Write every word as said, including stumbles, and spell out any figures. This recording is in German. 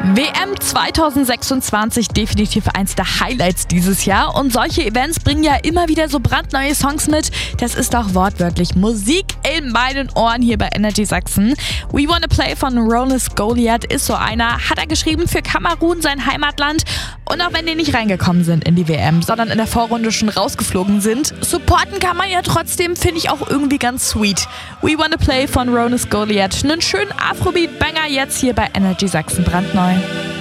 W M zwanzig sechsundzwanzig, definitiv eins der Highlights dieses Jahr. Und solche Events bringen ja immer wieder so brandneue Songs mit. Das ist auch wortwörtlich Musik in meinen Ohren hier bei Energy Sachsen. We Wanna Play von Ronis Goliath ist so einer. Hat er geschrieben für Kamerun, sein Heimatland. Und auch wenn die nicht reingekommen sind in die W M, sondern in der Vorrunde schon rausgeflogen sind, supporten kann man ja trotzdem, finde ich auch irgendwie ganz sweet. We Wanna Play von Ronis Goliath. Einen schönen Afrobeat-Banger jetzt hier bei Energy Sachsen brandneu.